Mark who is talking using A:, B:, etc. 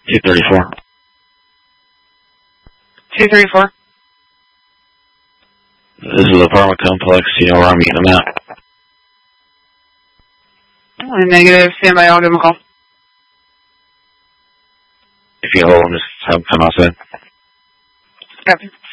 A: 234.
B: 234.
A: This is the apartment complex. You know where I'm meeting them at?
B: Negative. Stand by. I'll give them a call.
A: If you hold them, just have them come outside.
B: Copy.